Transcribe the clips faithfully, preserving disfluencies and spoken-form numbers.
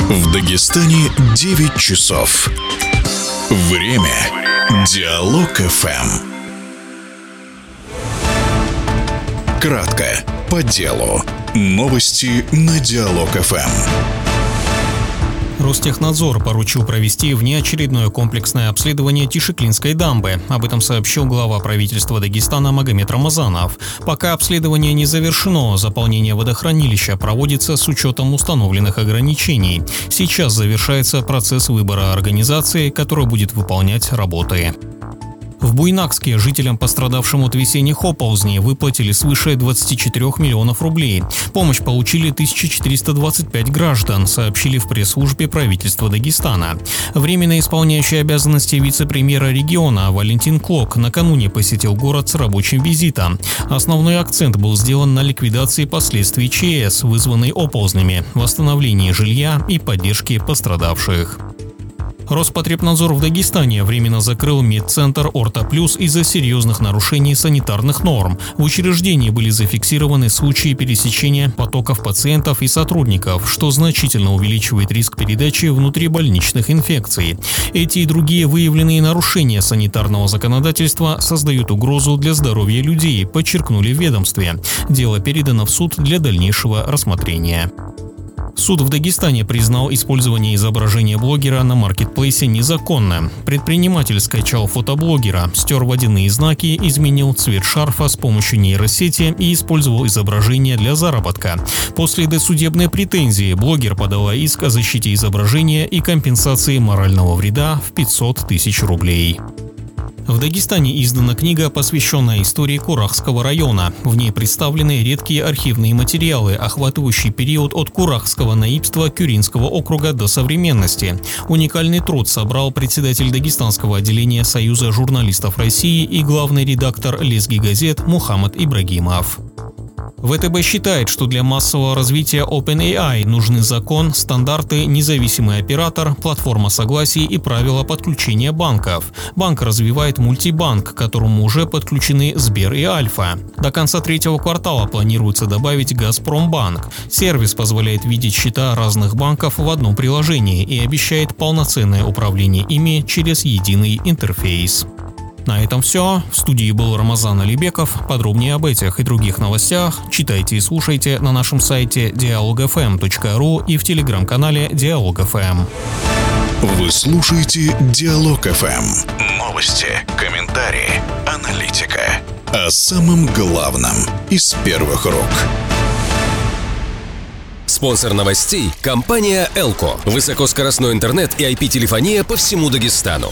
В Дагестане девять часов. Время Диалог эф эм. Кратко, по делу. Новости на Диалог эф эм. Ростехнадзор поручил провести внеочередное комплексное обследование Тишиклинской дамбы. Об этом сообщил глава правительства Дагестана Магомед Рамазанов. Пока обследование не завершено, заполнение водохранилища проводится с учетом установленных ограничений. Сейчас завершается процесс выбора организации, которая будет выполнять работы. В Буйнакске жителям, пострадавшим от весенних оползней, выплатили свыше двадцати четырёх миллионов рублей. Помощь получили тысяча четыреста двадцать пять граждан, сообщили в пресс-службе правительства Дагестана. Временно исполняющий обязанности вице-премьера региона Валентин Клок накануне посетил город с рабочим визитом. Основной акцент был сделан на ликвидации последствий ЧС, вызванной оползнями, восстановлении жилья и поддержке пострадавших. Роспотребнадзор в Дагестане временно закрыл медцентр «Орто Плюс» из-за серьезных нарушений санитарных норм. В учреждении были зафиксированы случаи пересечения потоков пациентов и сотрудников, что значительно увеличивает риск передачи внутрибольничных инфекций. Эти и другие выявленные нарушения санитарного законодательства создают угрозу для здоровья людей, подчеркнули в ведомстве. Дело передано в суд для дальнейшего рассмотрения. Суд в Дагестане признал использование изображения блогера на маркетплейсе незаконным. Предприниматель скачал фотоблогера, стер водяные знаки, изменил цвет шарфа с помощью нейросети и использовал изображение для заработка. После досудебной претензии блогер подала иск о защите изображения и компенсации морального вреда в пятьсот тысяч рублей. В Дагестане издана книга, посвященная истории Курахского района. В ней представлены редкие архивные материалы, охватывающие период от Курахского наибства Кюринского округа до современности. Уникальный труд собрал председатель дагестанского отделения Союза журналистов России и главный редактор «Лезги газет» Мухаммад Ибрагимов. ВТБ считает, что для массового развития OpenAI нужны закон, стандарты, независимый оператор, платформа согласий и правила подключения банков. Банк развивает мультибанк, к которому уже подключены Сбер и Альфа. До конца третьего квартала планируется добавить Газпромбанк. Сервис позволяет видеть счета разных банков в одном приложении и обещает полноценное управление ими через единый интерфейс. На этом все. В студии был Рамазан Алибеков. Подробнее об этих и других новостях читайте и слушайте на нашем сайте диалог эф эм точка ру и в телеграм-канале Диалог эф эм. Вы слушаете Диалог эф эм. Новости, комментарии, аналитика. О самом главном из первых рук. Спонсор новостей – компания Элко. Высокоскоростной интернет и ай пи-телефония по всему Дагестану.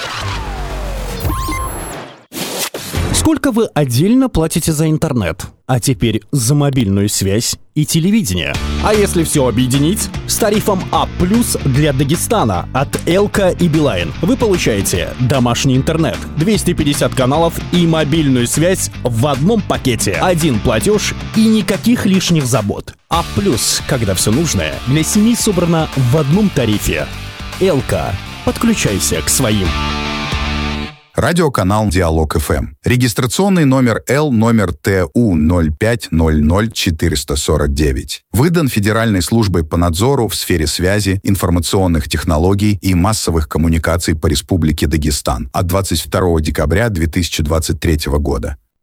Сколько вы отдельно платите за интернет? А теперь за мобильную связь и телевидение. А если все объединить? С тарифом А плюс для Дагестана от Элка и Билайн вы получаете домашний интернет, двести пятьдесят каналов и мобильную связь в одном пакете. Один платеж и никаких лишних забот. А плюс, когда все нужное для семьи собрано в одном тарифе. Элка. Подключайся к своим. Радиоканал Диалог эф эм. Регистрационный номер Л номер Т У ноль пять ноль ноль четыре сорок девять. Выдан Федеральной службой по надзору в сфере связи, информационных технологий и массовых коммуникаций по Республике Дагестан от двадцать второго декабря две тысячи двадцать третьего года.